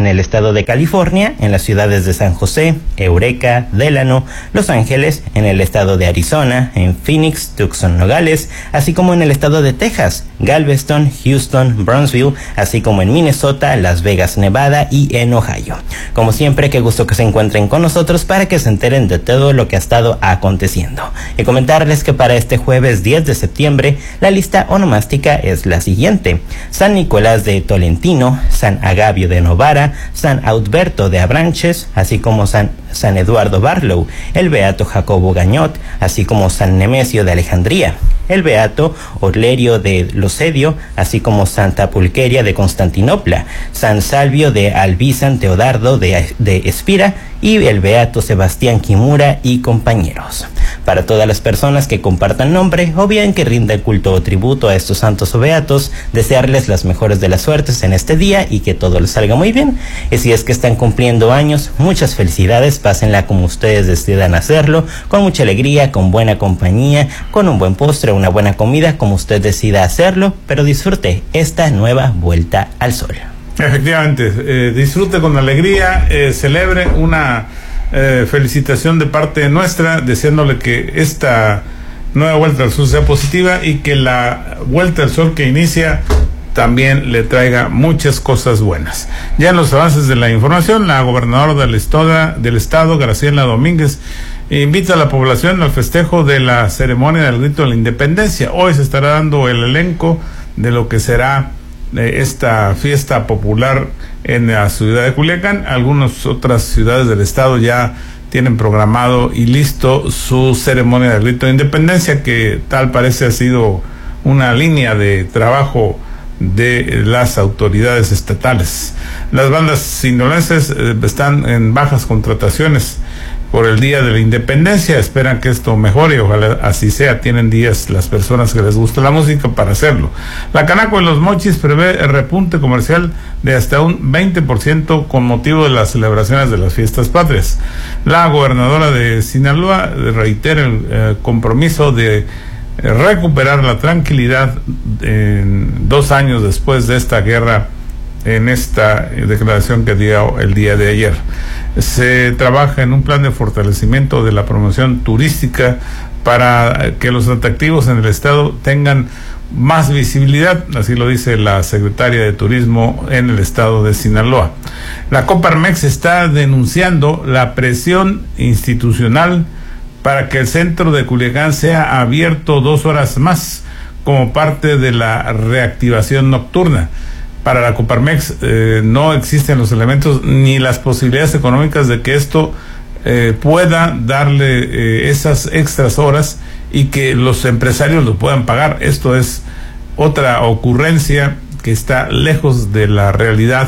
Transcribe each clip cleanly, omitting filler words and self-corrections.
en el estado de California, en las ciudades de San José, Eureka, Delano, Los Ángeles, en el estado de Arizona, en Phoenix, Tucson, Nogales, así como en el estado de Texas, Galveston, Houston, Brownsville, así como en Minnesota, Las Vegas, Nevada y en Ohio. Como siempre, qué gusto que se encuentren con nosotros para que se enteren de todo lo que ha estado aconteciendo. Y comentarles que para este jueves 10 de septiembre, la lista onomástica es la siguiente: San Nicolás de Tolentino, San Agavio de Novara, San Audberto de Abranches, así como San Eduardo Barlow, el beato Jacobo Gañot, así como San Nemesio de Alejandría, el beato Olerio de Losedio, así como Santa Pulqueria de Constantinopla, San Salvio de Albizan Teodardo de Espira y el beato Sebastián Kimura y compañeros. Para todas las personas que compartan nombre o bien que rindan culto o tributo a estos santos o beatos, desearles las mejores de las suertes en este día y que todo les salga muy bien. Y si es que están cumpliendo años, muchas felicidades, pásenla como ustedes decidan hacerlo, con mucha alegría, con buena compañía, con un buen postre, una buena comida, como usted decida hacerlo, pero disfrute esta nueva vuelta al sol. Efectivamente, disfrute con alegría, celebre una felicitación de parte nuestra, deseándole que esta nueva vuelta al sol sea positiva y que la vuelta al sol que inicia también le traiga muchas cosas buenas. Ya en los avances de la información, la gobernadora del estado, Graciela Domínguez, invita a la población al festejo de la ceremonia del grito de la independencia. Hoy se estará dando el elenco de lo que será esta fiesta popular en la ciudad de Culiacán. Algunas otras ciudades del estado ya tienen programado y listo su ceremonia del grito de independencia, que tal parece ha sido una línea de trabajo de las autoridades estatales. Las bandas sinaloenses están en bajas contrataciones por el Día de la Independencia, esperan que esto mejore y ojalá así sea. Tienen días las personas que les gusta la música para hacerlo. La Canaco de los Mochis prevé el repunte comercial de hasta un 20% con motivo de las celebraciones de las fiestas patrias. La gobernadora de Sinaloa reitera el compromiso de recuperar la tranquilidad 2 años después de esta guerra, en esta declaración que dio el día de ayer. Se trabaja en un plan de fortalecimiento de la promoción turística para que los atractivos en el estado tengan más visibilidad, así lo dice la secretaria de Turismo en el estado de Sinaloa. La Coparmex está denunciando la presión institucional para que el centro de Culiacán sea abierto 2 horas más como parte de la reactivación nocturna. Para la Coparmex no existen los elementos ni las posibilidades económicas de que esto pueda darle esas extras horas y que los empresarios lo puedan pagar. Esto es otra ocurrencia que está lejos de la realidad,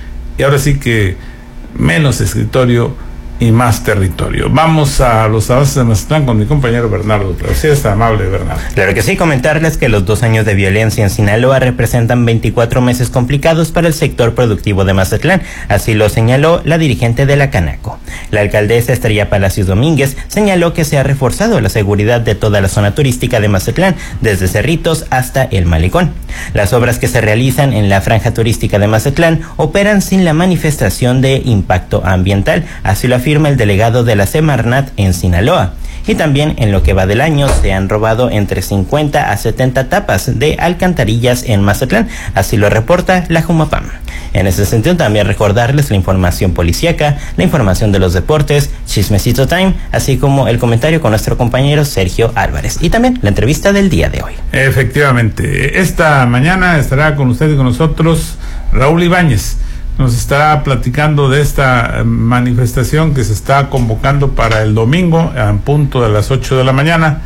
y ahora sí que menos escritorio y más territorio. Vamos a los avances de Mazatlán con mi compañero Bernardo. Pero sí está amable, Bernardo. Claro que sí, comentarles que los 2 años de violencia en Sinaloa representan 24 meses complicados para el sector productivo de Mazatlán, así lo señaló la dirigente de la Canaco. La alcaldesa Estrella Palacios Domínguez señaló que se ha reforzado la seguridad de toda la zona turística de Mazatlán, desde Cerritos hasta el Malecón. Las obras que se realizan en la franja turística de Mazatlán operan sin la manifestación de impacto ambiental, así lo afirma el delegado de la Semarnat en Sinaloa. Y también en lo que va del año se han robado entre 50 a 70 tapas de alcantarillas en Mazatlán, así lo reporta la Jumapam. En ese sentido también recordarles la información policíaca, la información de los deportes, Chismecito Time, así como el comentario con nuestro compañero Sergio Álvarez y también la entrevista del día de hoy. Efectivamente, esta mañana estará con usted y con nosotros Raúl Ibáñez. Nos estará platicando de esta manifestación que se está convocando para el domingo a punto de las 8 de la mañana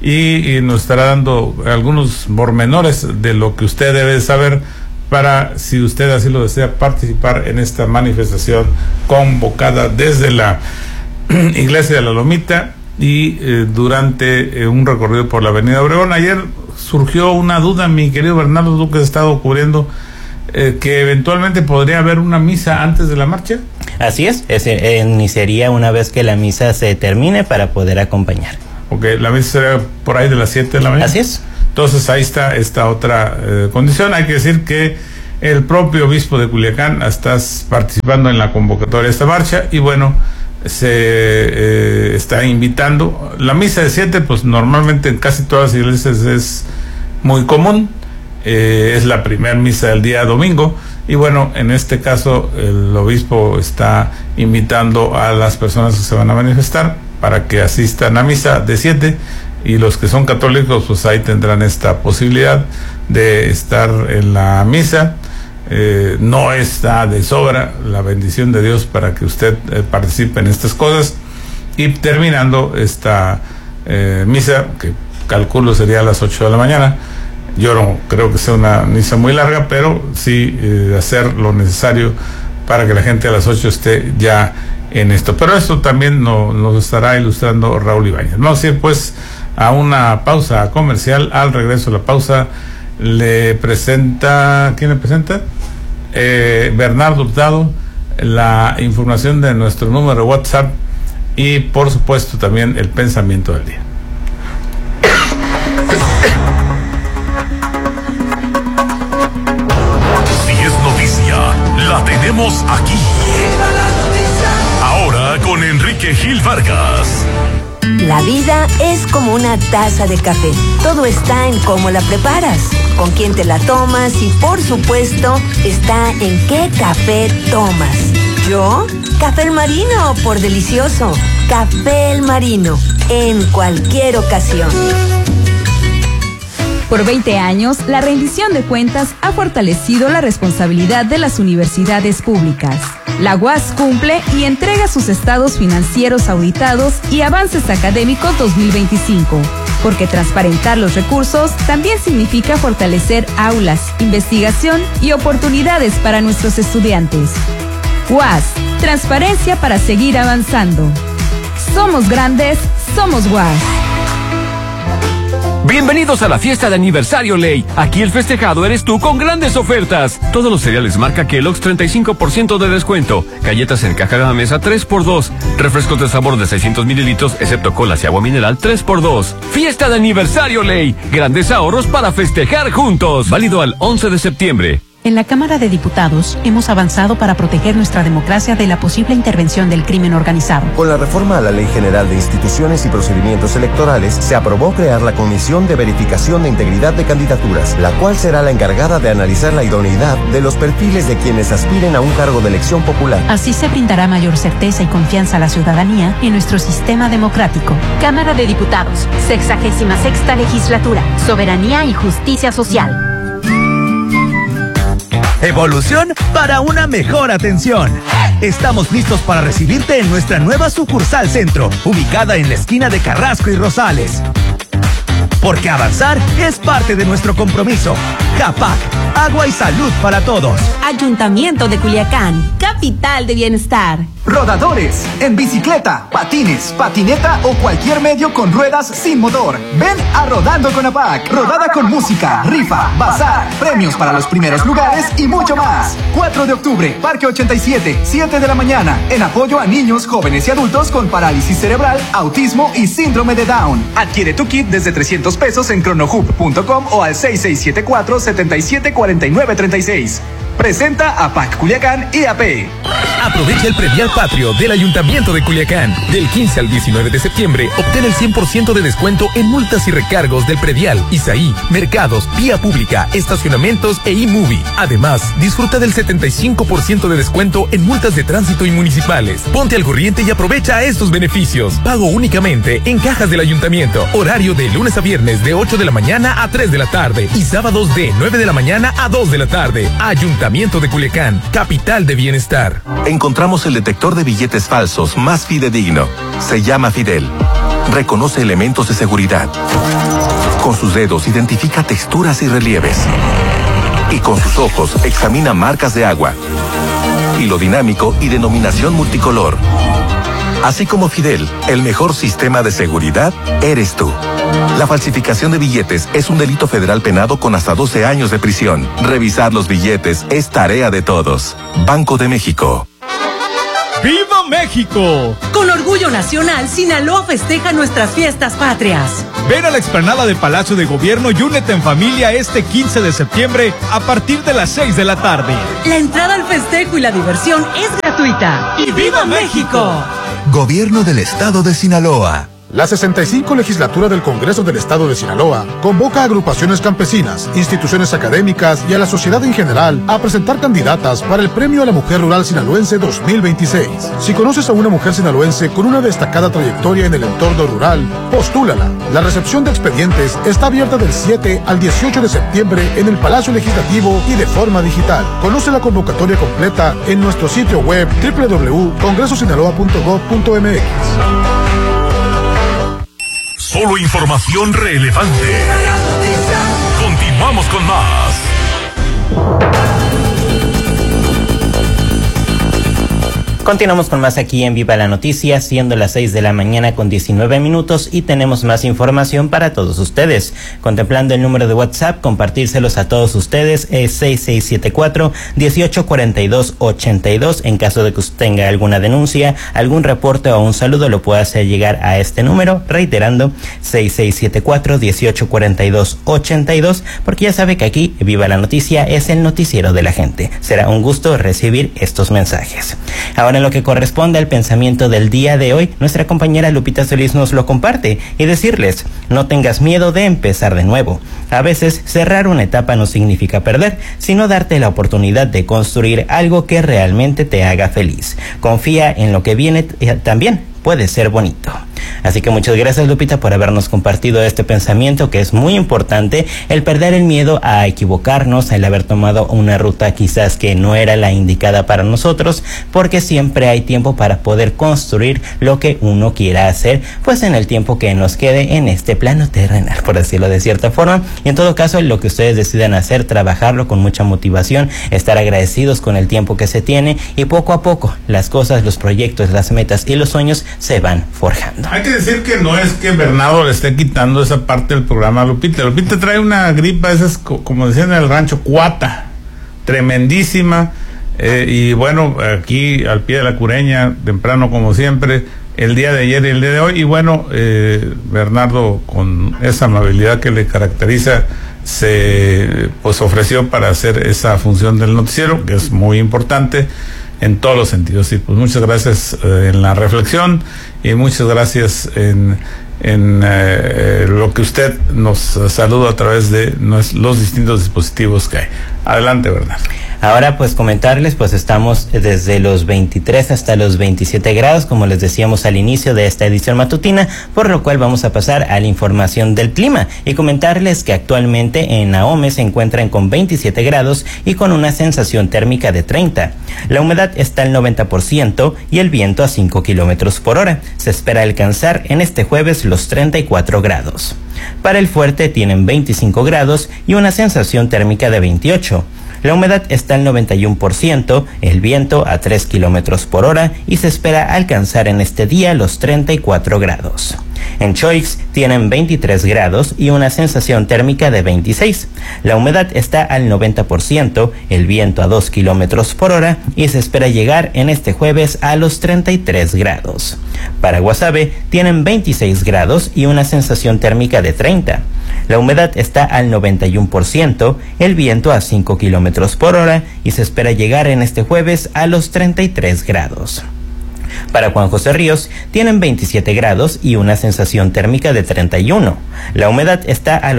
y nos estará dando algunos pormenores de lo que usted debe saber para, si usted así lo desea, participar en esta manifestación convocada desde la Iglesia de la Lomita y durante un recorrido por la Avenida Obregón. Ayer surgió una duda, mi querido Bernardo, tú que has estado cubriendo, que eventualmente podría haber una misa antes de la marcha. Así es, iniciaría una vez que la misa se termine para poder acompañar. Ok, la misa será por ahí de las 7 de la mañana. Así es. Entonces ahí está esta otra condición. Hay que decir que el propio obispo de Culiacán está participando en la convocatoria de esta marcha, y bueno, se está invitando. La misa de 7, pues normalmente en casi todas las iglesias es muy común, es la primera misa del día domingo, y bueno, en este caso el obispo está invitando a las personas que se van a manifestar para que asistan a misa de 7, y los que son católicos pues ahí tendrán esta posibilidad de estar en la misa. No está de sobra la bendición de Dios para que usted participe en estas cosas. Y terminando esta misa, que calculo sería a las 8 de la mañana, yo no creo que sea una misa muy larga, pero sí hacer lo necesario para que la gente a las 8 esté ya en esto. Pero esto también nos estará ilustrando Raúl Ibáñez. Vamos a ir pues a una pausa comercial. Al regreso de la pausa ¿quién le presenta? Bernardo Hurtado, la información de nuestro número de WhatsApp y por supuesto también el pensamiento del día. Si es noticia, la tenemos aquí. Ahora con Enrique Gil Vargas. La vida es como una taza de café. Todo está en cómo la preparas, con quién te la tomas y, por supuesto, está en qué café tomas. ¿Yo? Café El Marino, por delicioso. Café El Marino, en cualquier ocasión. Por 20 años, la rendición de cuentas ha fortalecido la responsabilidad de las universidades públicas. La UAS cumple y entrega sus estados financieros auditados y avances académicos 2025, porque transparentar los recursos también significa fortalecer aulas, investigación y oportunidades para nuestros estudiantes. UAS, transparencia para seguir avanzando. Somos grandes, somos UAS. Bienvenidos a la fiesta de aniversario Ley. Aquí el festejado eres tú con grandes ofertas. Todos los cereales marca Kellogg's 35% de descuento. Galletas en caja Gamesa 3x2. Refrescos de sabor de 600 mililitros, excepto colas y agua mineral 3x2. Fiesta de aniversario Ley. Grandes ahorros para festejar juntos. Válido al 11 de septiembre. En la Cámara de Diputados hemos avanzado para proteger nuestra democracia de la posible intervención del crimen organizado. Con la reforma a la Ley General de Instituciones y Procedimientos Electorales, se aprobó crear la Comisión de Verificación de Integridad de Candidaturas, la cual será la encargada de analizar la idoneidad de los perfiles de quienes aspiren a un cargo de elección popular. Así se brindará mayor certeza y confianza a la ciudadanía en nuestro sistema democrático. Cámara de Diputados, 66ª Legislatura, Soberanía y Justicia Social. Evolución para una mejor atención. Estamos listos para recibirte en nuestra nueva sucursal centro, ubicada en la esquina de Carrasco y Rosales. Porque avanzar es parte de nuestro compromiso. CAPAC, agua y salud para todos. Ayuntamiento de Culiacán, capital de bienestar. Rodadores, en bicicleta, patines, patineta o cualquier medio con ruedas sin motor. Ven a Rodando con APAC. Rodada con música, rifa, bazar, premios para los primeros lugares y mucho más. 4 de octubre, Parque 87, 7 de la mañana, en apoyo a niños, jóvenes y adultos con parálisis cerebral, autismo y síndrome de Down. Adquiere tu kit desde 300 pesos en cronohub.com o al 6674-774936. Presenta APAC Culiacán y AP. Aprovecha el predial patrio del Ayuntamiento de Culiacán. Del 15 al 19 de septiembre, obtén el 100% de descuento en multas y recargos del predial, ISAI, mercados, vía pública, estacionamientos e eMovie. Además, disfruta del 75% de descuento en multas de tránsito y municipales. Ponte al corriente y aprovecha estos beneficios. Pago únicamente en cajas del Ayuntamiento. Horario de lunes a viernes de 8 de la mañana a 3 de la tarde y sábados de 9 de la mañana a 2 de la tarde. Ayuntamiento de Culiacán, capital de bienestar. Encontramos el detector de billetes falsos más fidedigno. Se llama Fidel. Reconoce elementos de seguridad. Con sus dedos identifica texturas y relieves. Y con sus ojos examina marcas de agua. Hilo dinámico y denominación multicolor. Así como Fidel, el mejor sistema de seguridad eres tú. La falsificación de billetes es un delito federal penado con hasta 12 años de prisión. Revisar los billetes es tarea de todos. Banco de México. ¡Viva México! Con orgullo nacional, Sinaloa festeja nuestras fiestas patrias. Ven a la explanada de Palacio de Gobierno y únete en familia este 15 de septiembre a partir de las 6 de la tarde. La entrada al festejo y la diversión es gratuita. ¡Y viva México! Gobierno del Estado de Sinaloa. La 65 legislatura del Congreso del Estado de Sinaloa convoca a agrupaciones campesinas, instituciones académicas y a la sociedad en general a presentar candidatas para el Premio a la Mujer Rural Sinaloense 2026. Si conoces a una mujer sinaloense con una destacada trayectoria en el entorno rural, postúlala. La recepción de expedientes está abierta del 7 al 18 de septiembre en el Palacio Legislativo y de forma digital. Conoce la convocatoria completa en nuestro sitio web www.congresosinaloa.gov.mx. Solo información relevante. Continuamos con más. Continuamos con más aquí en Viva la Noticia, siendo las 6 de la mañana con 19 minutos y tenemos más información para todos ustedes. Contemplando el número de WhatsApp, compartírselos a todos ustedes es 6674-184282. En caso de que usted tenga alguna denuncia, algún reporte o un saludo, lo puede hacer llegar a este número, reiterando 6674-184282, porque ya sabe que aquí Viva la Noticia es el noticiero de la gente. Será un gusto recibir estos mensajes. Ahora, en lo que corresponde al pensamiento del día de hoy, nuestra compañera Lupita Solís nos lo comparte y decirles: no tengas miedo de empezar de nuevo. A veces cerrar una etapa no significa perder, sino darte la oportunidad de construir algo que realmente te haga feliz. Confía en lo que viene también. Puede ser bonito. Así que muchas gracias, Lupita, por habernos compartido este pensamiento, que es muy importante, el perder el miedo a equivocarnos, el haber tomado una ruta quizás que no era la indicada para nosotros, porque siempre hay tiempo para poder construir lo que uno quiera hacer, pues en el tiempo que nos quede en este plano terrenal, por decirlo de cierta forma. Y en todo caso, lo que ustedes decidan hacer, trabajarlo con mucha motivación, estar agradecidos con el tiempo que se tiene, y poco a poco las cosas, los proyectos, las metas y los sueños se van forjando. Hay que decir que no es que Bernardo le esté quitando esa parte del programa a Lupita. Lupita trae una gripa, esa es, como decían en el rancho, cuata, tremendísima, y bueno, aquí al pie de la cureña, temprano como siempre, el día de ayer y el día de hoy, y bueno, Bernardo, con esa amabilidad que le caracteriza, se pues ofreció para hacer esa función del noticiero, que es muy importante en todos los sentidos. Y pues muchas gracias en la reflexión, y muchas gracias en lo que usted nos saluda a través de los distintos dispositivos que hay. Adelante, Bernardo. Ahora pues comentarles, pues estamos desde los 23 hasta los 27 grados, como les decíamos al inicio de esta edición matutina, por lo cual vamos a pasar a la información del clima y comentarles que actualmente en Ahome se encuentran con 27 grados y con una sensación térmica de 30. La humedad está al 90% y el viento a 5 kilómetros por hora. Se espera alcanzar en este jueves los 34 grados. Para el Fuerte tienen 25 grados y una sensación térmica de 28. La humedad está al 91%, el viento a 3 kilómetros por hora y se espera alcanzar en este día los 34 grados. En Choix tienen 23 grados y una sensación térmica de 26. La humedad está al 90%, el viento a 2 kilómetros por hora y se espera llegar en este jueves a los 33 grados. Para Guasave tienen 26 grados y una sensación térmica de 30. La humedad está al 91%, el viento a 5 kilómetros por hora y se espera llegar en este jueves a los 33 grados. Para Juan José Ríos tienen 27 grados y una sensación térmica de 31. La humedad está al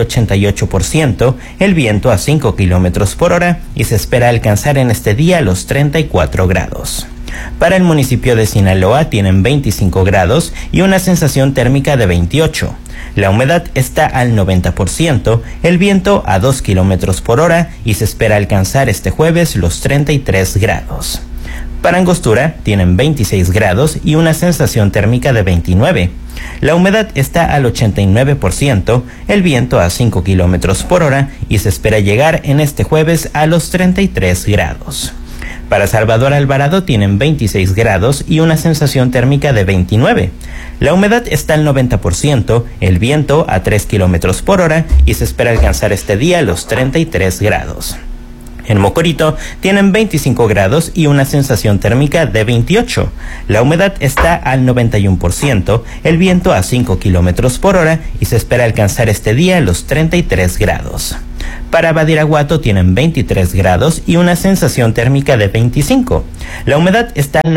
88%, el viento a 5 kilómetros por hora y se espera alcanzar en este día los 34 grados. Para el municipio de Sinaloa tienen 25 grados y una sensación térmica de 28. La humedad está al 90%, el viento a 2 kilómetros por hora y se espera alcanzar este jueves los 33 grados. Para Angostura tienen 26 grados y una sensación térmica de 29. La humedad está al 89%, el viento a 5 kilómetros por hora y se espera llegar en este jueves a los 33 grados. Para Salvador Alvarado tienen 26 grados y una sensación térmica de 29. La humedad está al 90%, el viento a 3 kilómetros por hora y se espera alcanzar este día los 33 grados. En Mocorito tienen 25 grados y una sensación térmica de 28. La humedad está al 91%, el viento a 5 kilómetros por hora y se espera alcanzar este día los 33 grados. Para Badiraguato tienen 23 grados y una sensación térmica de 25. La humedad está al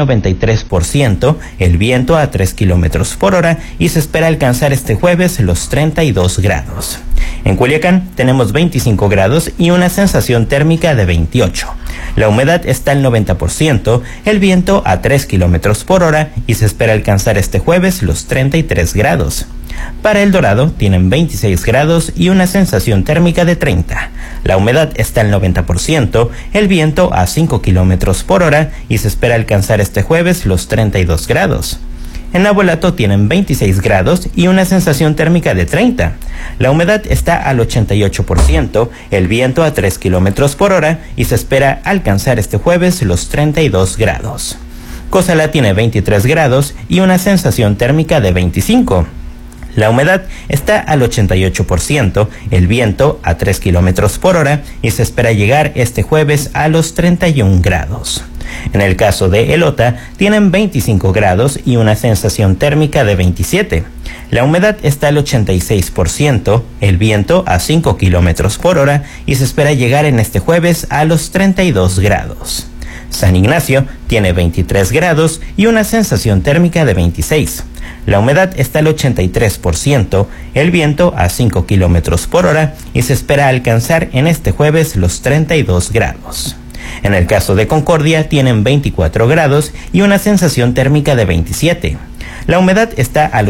93%, el viento a 3 kilómetros por hora y se espera alcanzar este jueves los 32 grados. En Culiacán tenemos 25 grados y una sensación térmica de 28. La humedad está al 90%, el viento a 3 kilómetros por hora y se espera alcanzar este jueves los 33 grados. Para El Dorado tienen 26 grados y una sensación térmica de 30. La humedad está al 90%, el viento a 5 kilómetros por hora y se espera alcanzar este jueves los 32 grados. En Navolato tienen 26 grados y una sensación térmica de 30. La humedad está al 88%, el viento a 3 kilómetros por hora y se espera alcanzar este jueves los 32 grados. Cozalá tiene 23 grados y una sensación térmica de 25. La humedad está al 88%, el viento a 3 kilómetros por hora y se espera llegar este jueves a los 31 grados. En el caso de Elota, tienen 25 grados y una sensación térmica de 27. La humedad está al 86%, el viento a 5 kilómetros por hora y se espera llegar en este jueves a los 32 grados. San Ignacio tiene 23 grados y una sensación térmica de 26. La humedad está al 83%, el viento a 5 kilómetros por hora y se espera alcanzar en este jueves los 32 grados. En el caso de Concordia tienen 24 grados y una sensación térmica de 27. La humedad está al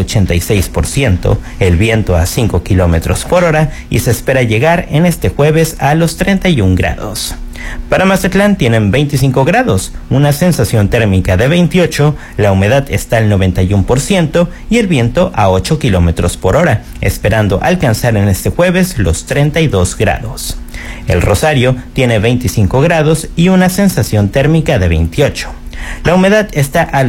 86%, el viento a 5 kilómetros por hora y se espera llegar en este jueves a los 31 grados. Para Mazatlán tienen 25 grados, una sensación térmica de 28, la humedad está al 91% y el viento a 8 kilómetros por hora, esperando alcanzar en este jueves los 32 grados. El Rosario tiene 25 grados y una sensación térmica de 28. La humedad está al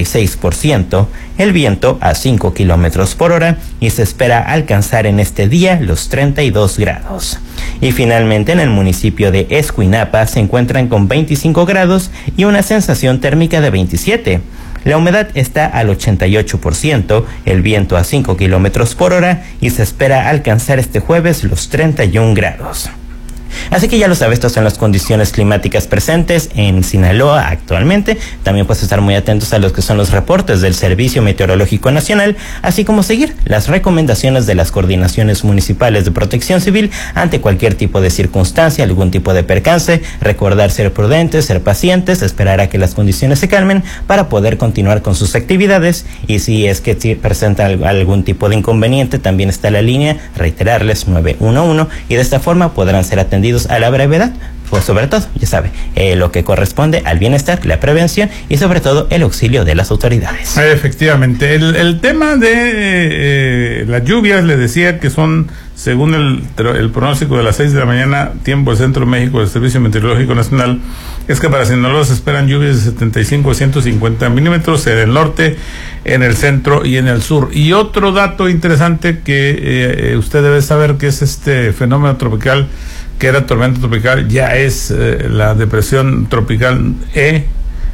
86%, el viento a 5 kilómetros por hora y se espera alcanzar en este día los 32 grados. Y finalmente en el municipio de Escuinapa se encuentran con 25 grados y una sensación térmica de 27. La humedad está al 88%, el viento a 5 kilómetros por hora y se espera alcanzar este jueves los 31 grados. Así que ya lo sabes, estas son las condiciones climáticas presentes en Sinaloa actualmente. También puedes estar muy atentos a los que son los reportes del Servicio Meteorológico Nacional, así como seguir las recomendaciones de las coordinaciones municipales de protección civil ante cualquier tipo de circunstancia, algún tipo de percance. Recordar ser prudentes, ser pacientes, esperar a que las condiciones se calmen para poder continuar con sus actividades. Y si es que presentan algún tipo de inconveniente, también está la línea, reiterarles 911, y de esta forma podrán ser atendidos a la brevedad, pues sobre todo, ya sabe, lo que corresponde al bienestar, la prevención y sobre todo el auxilio de las autoridades. Efectivamente, el tema de las lluvias, le decía que son, según el pronóstico de las 6 de la mañana, tiempo del Centro de México del Servicio Meteorológico Nacional, es que para Sinaloa se esperan lluvias de 75 a 150 milímetros en el norte, en el centro y en el sur. Y otro dato interesante que usted debe saber, que es este fenómeno tropical, que era tormenta tropical, ya es la depresión tropical E,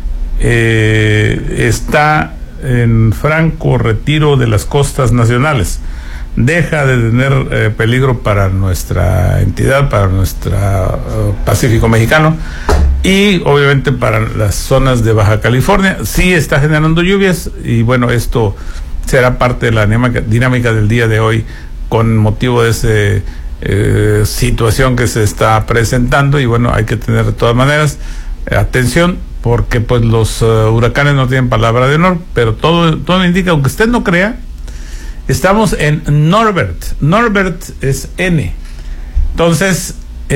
está en franco retiro de las costas nacionales. Deja de tener peligro para nuestra entidad, para nuestra Pacífico mexicano y obviamente para las zonas de Baja California. Sí está generando lluvias y bueno, esto será parte de la dinámica del día de hoy con motivo de ese situación que se está presentando. Y bueno, hay que tener de todas maneras atención, porque pues los huracanes no tienen palabra de honor, pero todo indica, aunque usted no crea, estamos en Norbert. Norbert es N. Entonces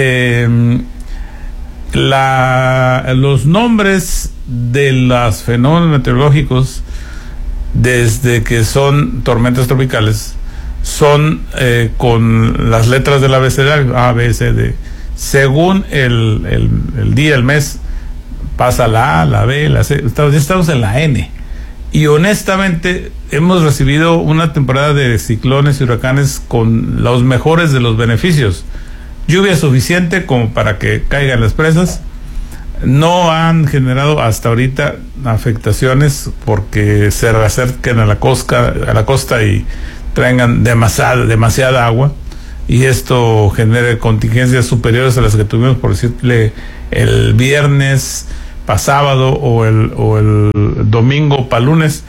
los nombres de los fenómenos meteorológicos, desde que son tormentas tropicales, son con las letras del abecedario, A, B, C, D. Según el día, el mes, pasa la A, la B, la C. Estamos en la N. Y honestamente hemos recibido una temporada de ciclones y huracanes con los mejores de los beneficios. lluvia suficiente como para que caigan las presas. No han generado hasta ahorita afectaciones porque se acerquen a la costa y traigan demasiada agua, y esto genere contingencias superiores a las que tuvimos, por decirle, el viernes para sábado o el domingo para lunes,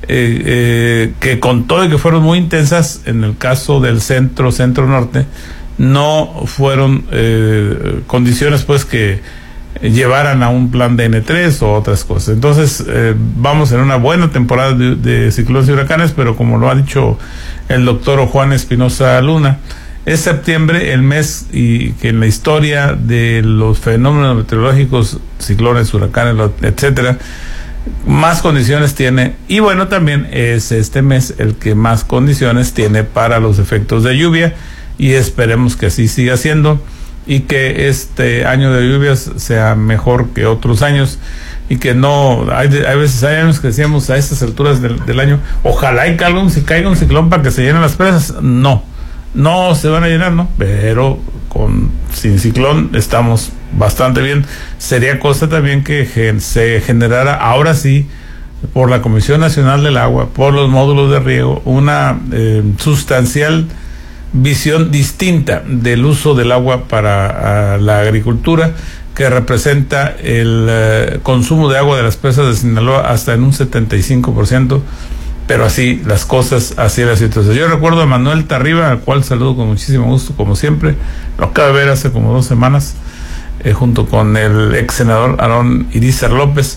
que con todo y que fueron muy intensas, en el caso del centro norte, no fueron condiciones pues que llevaran a un plan de N3 o otras cosas. Entonces vamos en una buena temporada de ciclones y huracanes, pero como lo ha dicho el doctor Juan Espinosa Luna, es septiembre el mes y que en la historia de los fenómenos meteorológicos, ciclones, huracanes, etcétera, más condiciones tiene, y bueno, también es este mes el que más condiciones tiene para los efectos de lluvia, y esperemos que así siga siendo y que este año de lluvias sea mejor que otros años, y que no, hay veces hay años que decíamos a estas alturas del año, ojalá y caiga un ciclón para que se llenen las presas. No se van a llenar, ¿no? Pero sin ciclón estamos bastante bien. Sería cosa también que se generara, ahora sí, por la Comisión Nacional del Agua, por los módulos de riego, una sustancial visión distinta del uso del agua para la agricultura, que representa el consumo de agua de las presas de Sinaloa hasta en un 75%. Pero así las cosas, así la situación. Yo recuerdo a Manuel Tarriba, al cual saludo con muchísimo gusto, como siempre. Lo acabo de ver hace como 2 semanas, junto con el ex senador Aarón Irizar López.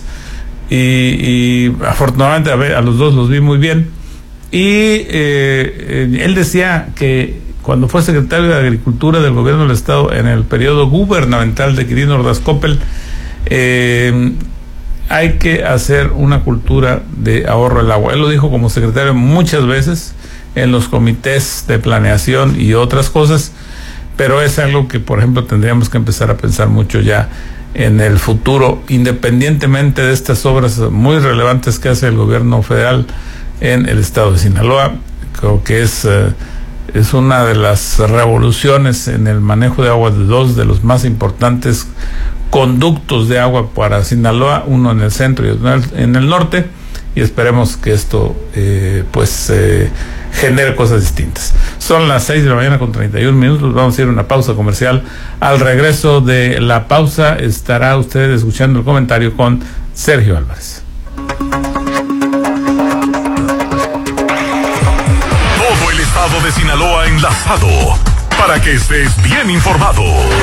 Y afortunadamente a los dos los vi muy bien. Y él decía que cuando fue secretario de Agricultura del gobierno del Estado en el periodo gubernamental de Quirino Ordaz Coppel, hay que hacer una cultura de ahorro del agua. Él lo dijo como secretario muchas veces en los comités de planeación y otras cosas, pero es algo que, por ejemplo, tendríamos que empezar a pensar mucho ya en el futuro, independientemente de estas obras muy relevantes que hace el gobierno federal en el estado de Sinaloa. Creo que es una de las revoluciones en el manejo de agua, de dos de los más importantes conductos de agua para Sinaloa, uno en el centro y otro en el norte, y esperemos que esto genere cosas distintas. Son las 6 de la mañana con 31 minutos, vamos a ir a una pausa comercial. Al regreso de la pausa estará usted escuchando el comentario con Sergio Álvarez. Todo el estado de Sinaloa enlazado para que estés bien informado.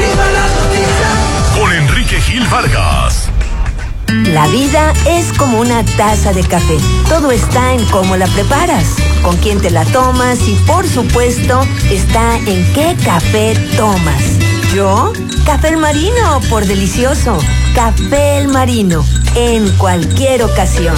Con Enrique Gil Vargas. La vida es como una taza de café. Todo está en cómo la preparas, con quién te la tomas y, por supuesto, está en qué café tomas. ¿Yo? Café El Marino, por delicioso. Café El Marino, en cualquier ocasión.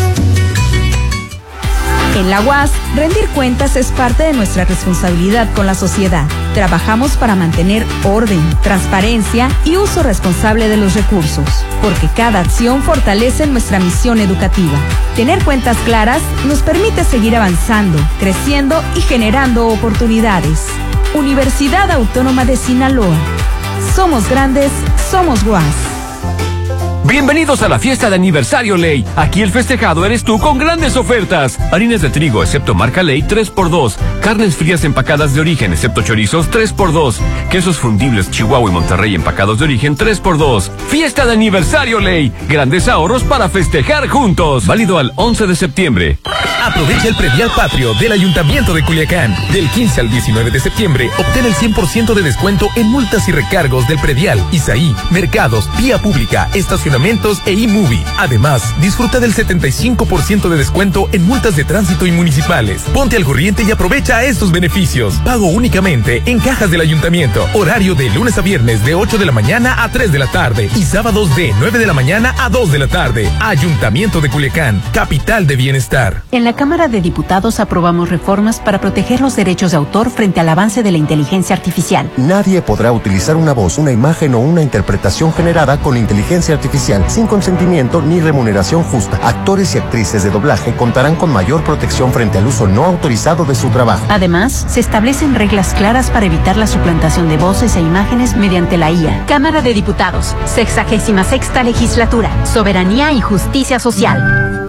En la UAS, rendir cuentas es parte de nuestra responsabilidad con la sociedad. Trabajamos para mantener orden, transparencia y uso responsable de los recursos, porque cada acción fortalece nuestra misión educativa. Tener cuentas claras nos permite seguir avanzando, creciendo y generando oportunidades. Universidad Autónoma de Sinaloa. Somos grandes, somos UAS. Bienvenidos a la fiesta de aniversario Ley. Aquí el festejado eres tú con grandes ofertas. Harinas de trigo, excepto marca Ley, 3x2. Carnes frías empacadas de origen, excepto chorizos, 3x2. Quesos fundibles Chihuahua y Monterrey empacados de origen, 3x2. Fiesta de aniversario Ley. Grandes ahorros para festejar juntos. Válido al 11 de septiembre. Aprovecha el predial patrio del Ayuntamiento de Culiacán. Del 15 al 19 de septiembre, obtén el 100% de descuento en multas y recargos del predial, Isaí, mercados, vía pública, estacionamientos e eMovie. Además, disfruta del 75% de descuento en multas de tránsito y municipales. Ponte al corriente y aprovecha estos beneficios. Pago únicamente en cajas del Ayuntamiento. Horario de lunes a viernes de 8 de la mañana a 3 de la tarde y sábados de 9 de la mañana a 2 de la tarde. Ayuntamiento de Culiacán, capital de bienestar. En la Cámara de Diputados aprobamos reformas para proteger los derechos de autor frente al avance de la inteligencia artificial. Nadie podrá utilizar una voz, una imagen o una interpretación generada con inteligencia artificial comercial sin consentimiento ni remuneración justa. Actores y actrices de doblaje contarán con mayor protección frente al uso no autorizado de su trabajo. Además, se establecen reglas claras para evitar la suplantación de voces e imágenes mediante la IA. Cámara de Diputados, 66ª Legislatura, Soberanía y Justicia Social.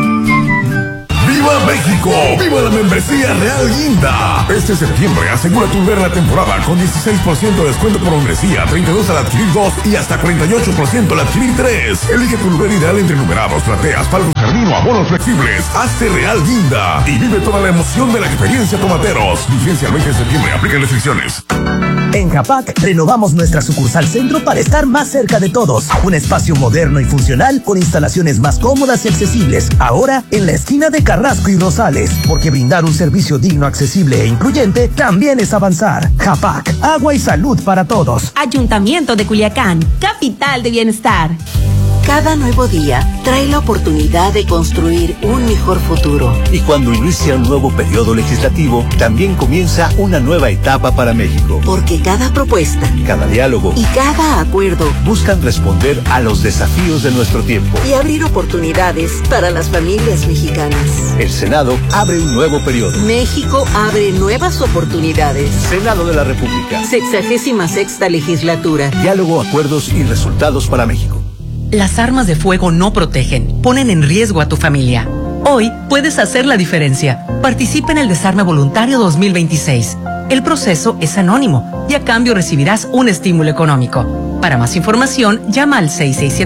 ¡Viva México! ¡Viva la membresía Real Guinda! Este septiembre asegura tu ver la temporada con 16% de descuento por membresía, 32 al adquirir 2 y hasta 48% al adquirir 3. Elige tu lugar ideal entre numerados, plateas, palcos jardín o abonos flexibles. Hazte Real Guinda y vive toda la emoción de la experiencia Tomateros. Vigencia el 20 de septiembre. Aplican restricciones. En Japac renovamos nuestra sucursal centro para estar más cerca de todos. Un espacio moderno y funcional con instalaciones más cómodas y accesibles. Ahora en la esquina de Carrasco y Rosales, porque brindar un servicio digno, accesible e incluyente también es avanzar. Japac, agua y salud para todos. Ayuntamiento de Culiacán, capital de bienestar. Cada nuevo día trae la oportunidad de construir un mejor futuro. Y cuando inicia un nuevo periodo legislativo, también comienza una nueva etapa para México. Porque cada propuesta, cada diálogo y cada acuerdo buscan responder a los desafíos de nuestro tiempo y abrir oportunidades para las familias mexicanas. El Senado abre un nuevo periodo. México abre nuevas oportunidades. Senado de la República. 66ª Legislatura. Diálogo, acuerdos y resultados para México. Las armas de fuego no protegen, ponen en riesgo a tu familia. Hoy puedes hacer la diferencia. Participa en el Desarme Voluntario 2026. El proceso es anónimo y a cambio recibirás un estímulo económico. Para más información, llama al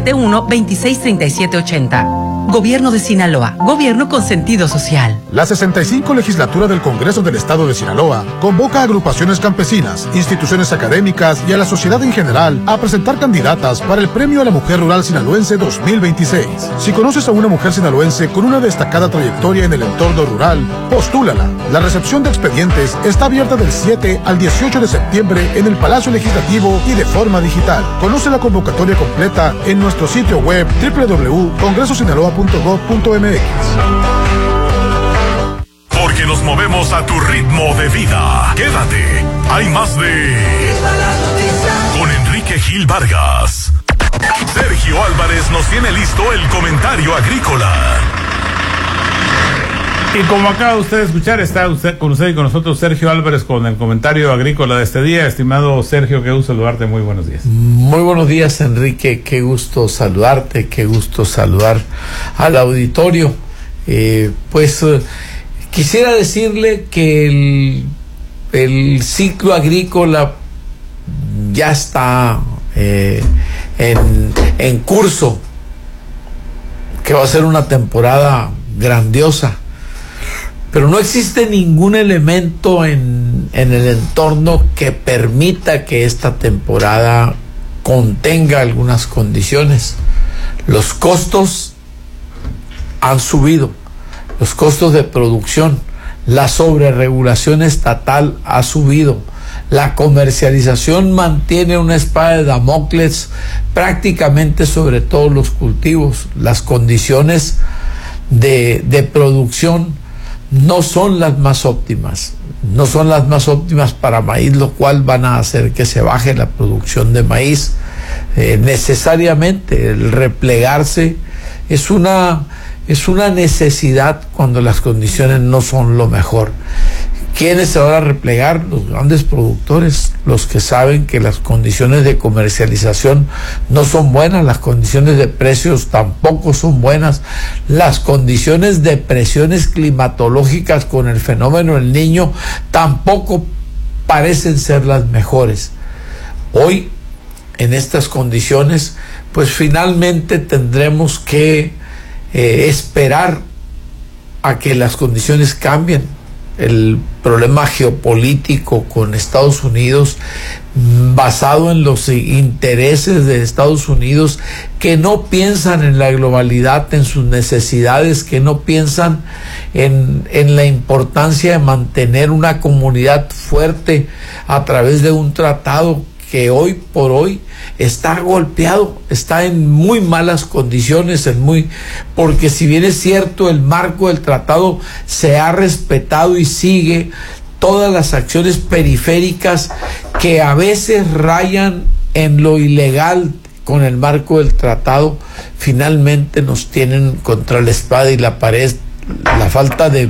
6671-263780. Gobierno de Sinaloa, gobierno con sentido social. La 65 Legislatura del Congreso del Estado de Sinaloa convoca a agrupaciones campesinas, instituciones académicas y a la sociedad en general a presentar candidatas para el Premio a la Mujer Rural Sinaloense 2026. Si conoces a una mujer sinaloense con una destacada trayectoria en el entorno rural, postúlala. La recepción de expedientes está abierta del 7 al 18 de septiembre en el Palacio Legislativo y de forma digital. Conoce la convocatoria completa en nuestro sitio web www.congresosinaloa.gov.mx. Porque nos movemos a tu ritmo de vida. Quédate. Hay más de... Con Enrique Gil Vargas. Sergio Álvarez nos tiene listo el comentario agrícola. Y como acaba usted de escuchar, está usted con usted y con nosotros Sergio Álvarez con el comentario agrícola de este día. Estimado Sergio, qué gusto saludarte, muy buenos días. Muy buenos días, Enrique, qué gusto saludarte, qué gusto saludar al auditorio. Quisiera decirle que el ciclo agrícola ya está en curso, que va a ser una temporada grandiosa. Pero no existe ningún elemento en el entorno que permita que esta temporada contenga algunas condiciones. Los costos han subido, los costos de producción, la sobreregulación estatal ha subido, la comercialización mantiene una espada de Damocles prácticamente sobre todos los cultivos. Las condiciones de producción no son las más óptimas, para maíz, lo cual van a hacer que se baje la producción de maíz. Necesariamente el replegarse es una necesidad cuando las condiciones no son lo mejor. ¿Quiénes se van a replegar? Los grandes productores, los que saben que las condiciones de comercialización no son buenas, las condiciones de precios tampoco son buenas, las condiciones de presiones climatológicas con el fenómeno del Niño tampoco parecen ser las mejores. Hoy, en estas condiciones, pues finalmente tendremos que esperar a que las condiciones cambien. El problema geopolítico con Estados Unidos, basado en los intereses de Estados Unidos, que no piensan en la globalidad, en sus necesidades, que no piensan en la importancia de mantener una comunidad fuerte a través de un tratado que hoy por hoy está golpeado, está en muy malas condiciones, porque si bien es cierto el marco del tratado se ha respetado y sigue, todas las acciones periféricas que a veces rayan en lo ilegal, con el marco del tratado, finalmente nos tienen contra la espada y la pared, la falta de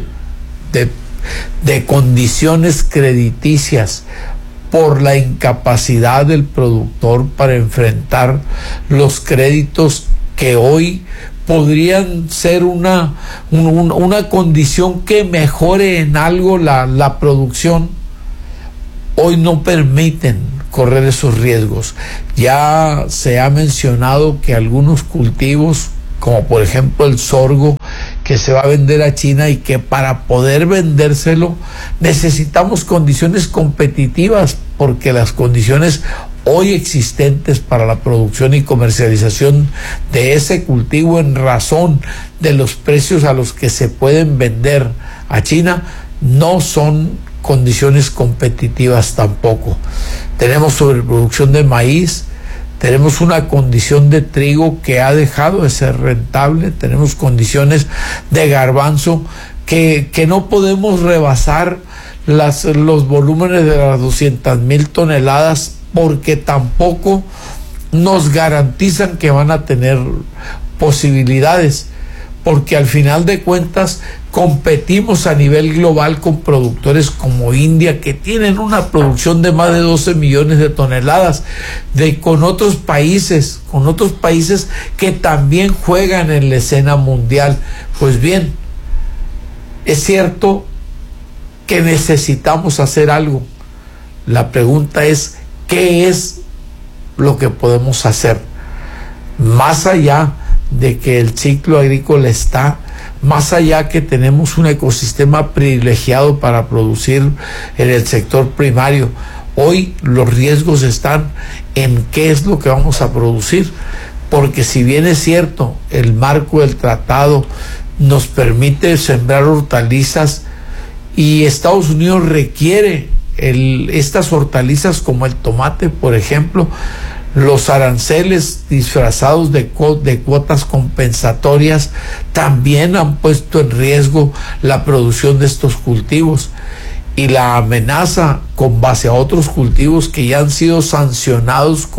condiciones crediticias por la incapacidad del productor para enfrentar los créditos que hoy podrían ser una condición que mejore en algo la producción. Hoy no permiten correr esos riesgos. Ya se ha mencionado que algunos cultivos, como por ejemplo el sorgo, que se va a vender a China, y que para poder vendérselo necesitamos condiciones competitivas, porque las condiciones hoy existentes para la producción y comercialización de ese cultivo, en razón de los precios a los que se pueden vender a China, no son condiciones competitivas tampoco. Tenemos sobreproducción de maíz, tenemos una condición de trigo que ha dejado de ser rentable, tenemos condiciones de garbanzo que no podemos rebasar los volúmenes de las 200,000 toneladas, porque tampoco nos garantizan que van a tener posibilidades, porque al final de cuentas competimos a nivel global con productores como India, que tienen una producción de más de 12 millones de toneladas, con otros países que también juegan en la escena mundial. Pues bien, es cierto que necesitamos hacer algo. La pregunta es, ¿qué es lo que podemos hacer? Más allá de que el ciclo agrícola está, más allá que tenemos un ecosistema privilegiado para producir en el sector primario, hoy los riesgos están en qué es lo que vamos a producir, porque si bien es cierto, el marco del tratado nos permite sembrar hortalizas, y Estados Unidos requiere estas hortalizas como el tomate, por ejemplo, los aranceles disfrazados de cuotas compensatorias también han puesto en riesgo la producción de estos cultivos, y la amenaza con base a otros cultivos que ya han sido sancionados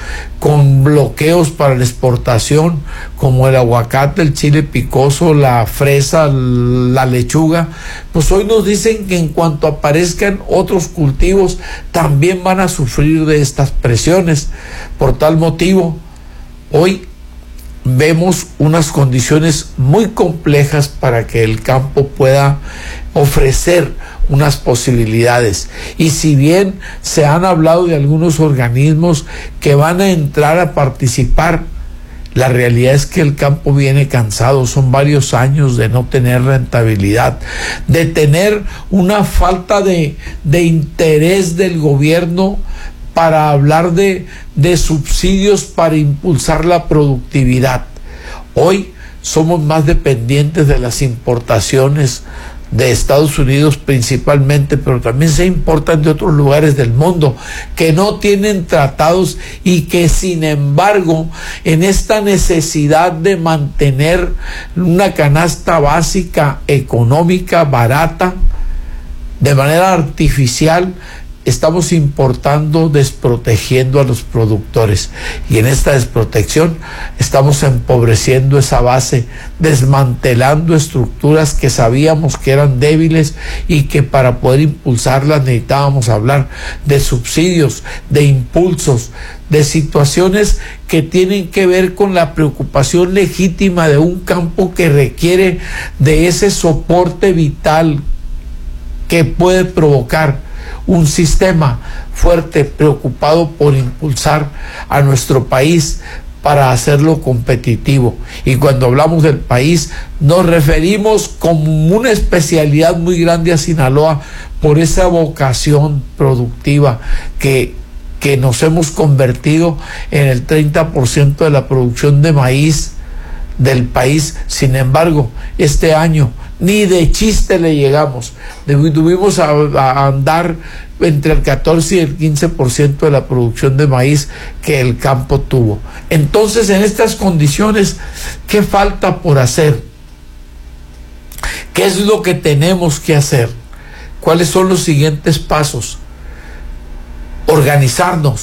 con bloqueos para la exportación, como el aguacate, el chile picoso, la fresa, la lechuga, pues hoy nos dicen que en cuanto aparezcan otros cultivos también van a sufrir de estas presiones. Por tal motivo, hoy vemos unas condiciones muy complejas para que el campo pueda ofrecer unas posibilidades. Y si bien se han hablado de algunos organismos que van a entrar a participar, la realidad es que el campo viene cansado. Son varios años de no tener rentabilidad, de tener una falta de interés del gobierno para hablar de subsidios para impulsar la productividad. Hoy somos más dependientes de las importaciones de Estados Unidos principalmente, pero también se importan de otros lugares del mundo que no tienen tratados, y que sin embargo, en esta necesidad de mantener una canasta básica económica barata, de manera artificial, estamos importando, desprotegiendo a los productores, y en esta desprotección estamos empobreciendo esa base, desmantelando estructuras que sabíamos que eran débiles y que para poder impulsarlas necesitábamos hablar de subsidios, de impulsos, de situaciones que tienen que ver con la preocupación legítima de un campo que requiere de ese soporte vital que puede provocar un sistema fuerte, preocupado por impulsar a nuestro país para hacerlo competitivo. Y cuando hablamos del país, nos referimos como una especialidad muy grande a Sinaloa, por esa vocación productiva que nos hemos convertido en el 30% de la producción de maíz del país. Sin embargo, este año ni de chiste le llegamos. Tuvimos a andar entre el 14 y el 15% de la producción de maíz que el campo tuvo. Entonces, en estas condiciones, ¿qué falta por hacer? ¿Qué es lo que tenemos que hacer? ¿Cuáles son los siguientes pasos? Organizarnos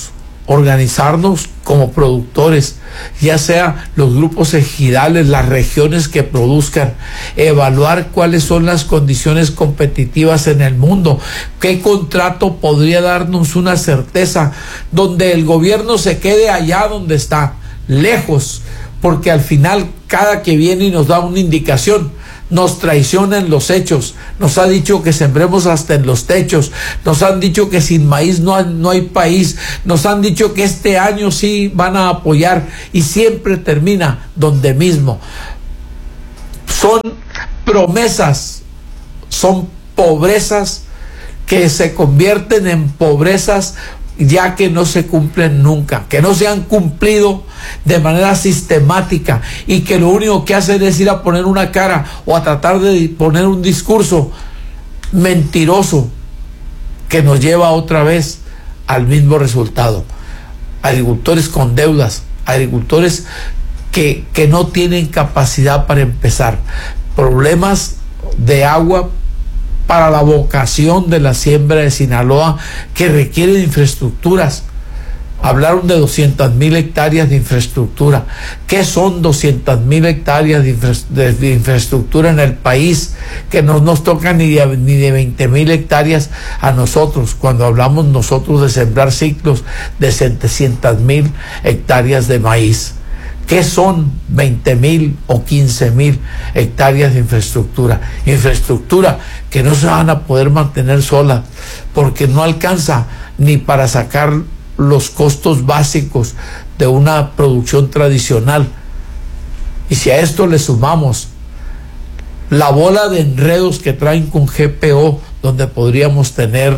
organizarnos como productores, ya sea los grupos ejidales, las regiones que produzcan, evaluar cuáles son las condiciones competitivas en el mundo, qué contrato podría darnos una certeza, donde el gobierno se quede allá donde está, lejos, porque al final cada que viene y nos da una indicación, nos traiciona en los hechos, nos ha dicho que sembremos hasta en los techos, nos han dicho que sin maíz no hay país, nos han dicho que este año sí van a apoyar y siempre termina donde mismo. Son promesas, son pobrezas que se convierten en pobrezas ya que no se cumplen nunca, que no se han cumplido de manera sistemática y que lo único que hacen es ir a poner una cara o a tratar de poner un discurso mentiroso que nos lleva otra vez al mismo resultado. Agricultores con deudas, agricultores que no tienen capacidad para empezar, problemas de agua para la vocación de la siembra de Sinaloa que requiere de infraestructuras. Hablaron de 200,000 hectáreas de infraestructura. ¿Qué son 200,000 hectáreas de infraestructura en el país? Que no nos toca ni de 20,000 hectáreas a nosotros, cuando hablamos nosotros de sembrar ciclos de 700,000 hectáreas de maíz. ¿Qué son 20,000 o 15,000 hectáreas de infraestructura? Infraestructura que no se van a poder mantener solas, porque no alcanza ni para sacar los costos básicos de una producción tradicional. Y si a esto le sumamos la bola de enredos que traen con GPO, donde podríamos tener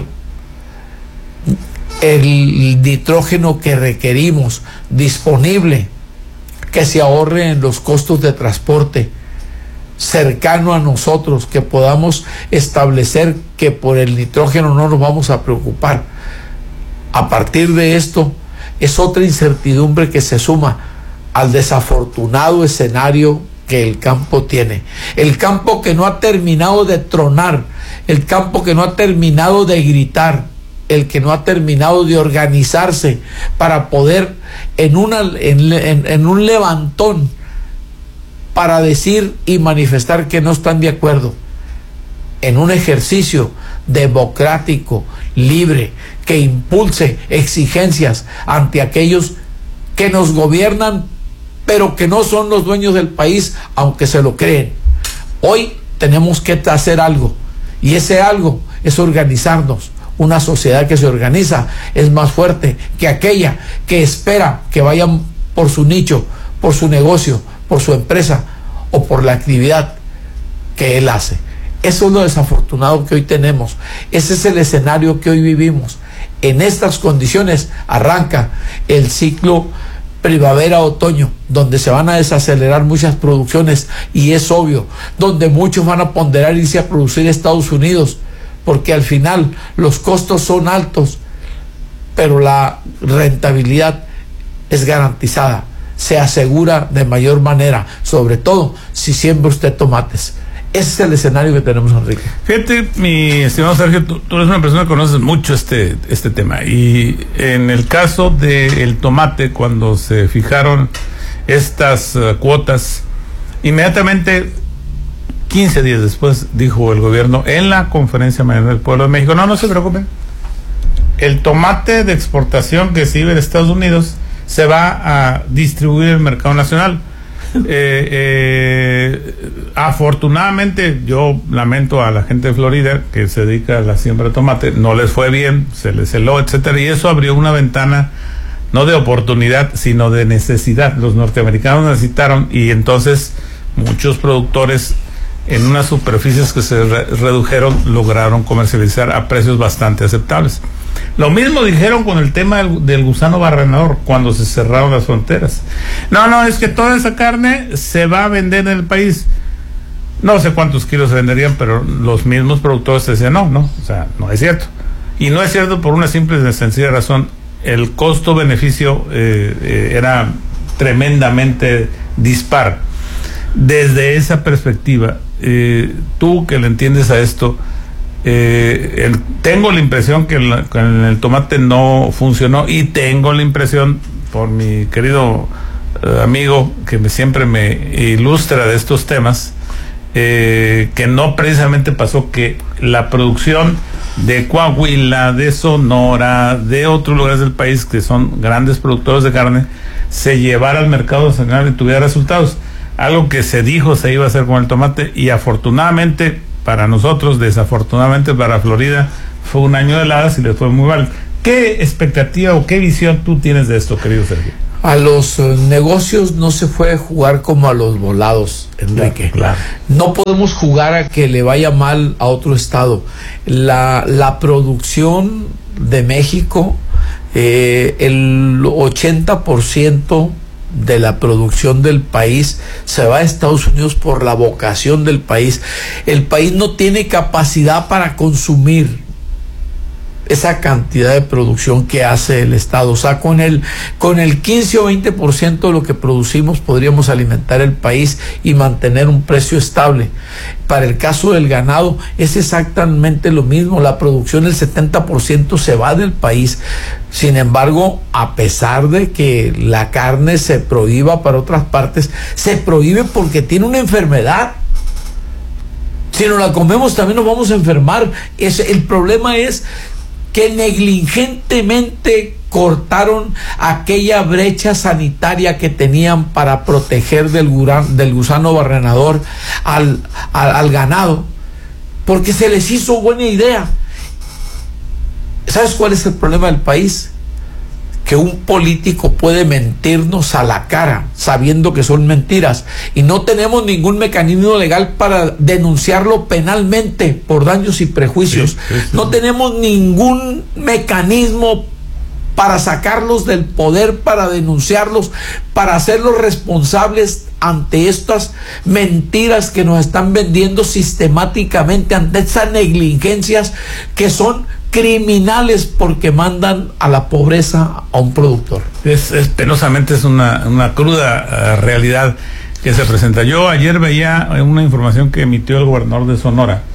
el nitrógeno que requerimos disponible, que se ahorre en los costos de transporte cercano a nosotros, que podamos establecer que por el nitrógeno no nos vamos a preocupar. A partir de esto es otra incertidumbre que se suma al desafortunado escenario que el campo tiene. El campo que no ha terminado de tronar, el campo que no ha terminado de gritar, el que no ha terminado de organizarse para poder en un levantón para decir y manifestar que no están de acuerdo, en un ejercicio democrático, libre, que impulse exigencias ante aquellos que nos gobiernan, pero que no son los dueños del país, aunque se lo creen. Hoy tenemos que hacer algo, y ese algo es organizarnos. Una sociedad que se organiza es más fuerte que aquella que espera que vayan por su nicho, por su negocio, por su empresa o por la actividad que él hace. Eso es lo desafortunado que hoy tenemos. Ese es el escenario que hoy vivimos. En estas condiciones arranca el ciclo primavera-otoño, donde se van a desacelerar muchas producciones, y es obvio, donde muchos van a ponderar irse a producir a Estados Unidos, porque al final los costos son altos, pero la rentabilidad es garantizada, se asegura de mayor manera, sobre todo si siembra usted tomates. Ese es el escenario que tenemos, Enrique. Fíjate, mi estimado Sergio, tú eres una persona que conoces mucho este tema, y en el caso del tomate, cuando se fijaron estas cuotas, inmediatamente 15 días después dijo el gobierno en la conferencia mañanera del Pueblo de México: no se preocupen, el tomate de exportación que se iba a Estados Unidos se va a distribuir en el mercado nacional. Afortunadamente, yo lamento a la gente de Florida que se dedica a la siembra de tomate, no les fue bien, se les heló, etcétera, y eso abrió una ventana no de oportunidad, sino de necesidad. Los norteamericanos necesitaron, y entonces muchos productores en unas superficies que se redujeron lograron comercializar a precios bastante aceptables. Lo mismo dijeron con el tema del gusano barrenador cuando se cerraron las fronteras. No, es que toda esa carne se va a vender en el país. No sé cuántos kilos se venderían, pero los mismos productores decían no, o sea, no es cierto. Y no es cierto por una simple y sencilla razón: el costo-beneficio era tremendamente dispar. Desde esa perspectiva, tú que le entiendes a esto, Tengo la impresión que el tomate no funcionó, y tengo la impresión, por mi querido amigo que siempre me ilustra de estos temas, que no precisamente pasó, que la producción de Coahuila, de Sonora, de otros lugares del país que son grandes productores de carne, se llevara al mercado nacional y tuviera resultados. Algo que se dijo se iba a hacer con el tomate, y afortunadamente para nosotros, desafortunadamente para Florida, fue un año de heladas y les fue muy mal. ¿Qué expectativa o qué visión tú tienes de esto, querido Sergio? A los negocios no se puede jugar como a los volados, Enrique. Claro. No podemos jugar a que le vaya mal a otro estado. La producción de México, el 80% de la producción del país se va a Estados Unidos por la vocación del país. El país no tiene capacidad para consumir esa cantidad de producción que hace el Estado. O sea, con el 15 o 20% de lo que producimos podríamos alimentar el país y mantener un precio estable. Para el caso del ganado es exactamente lo mismo. La producción, el 70% se va del país. Sin embargo, a pesar de que la carne se prohíba para otras partes, se prohíbe porque tiene una enfermedad. Si no la comemos también nos vamos a enfermar. El problema es que negligentemente cortaron aquella brecha sanitaria que tenían para proteger del gusano barrenador al ganado, porque se les hizo buena idea. ¿Sabes cuál es el problema del país? Que un político puede mentirnos a la cara sabiendo que son mentiras, y no tenemos ningún mecanismo legal para denunciarlo penalmente por daños y prejuicios. Sí. No tenemos ningún mecanismo para sacarlos del poder, para denunciarlos, para hacerlos responsables ante estas mentiras que nos están vendiendo sistemáticamente, ante esas negligencias que son criminales porque mandan a la pobreza a un productor. Penosamente es una cruda realidad que se presenta. Yo ayer veía una información que emitió el gobernador de Sonora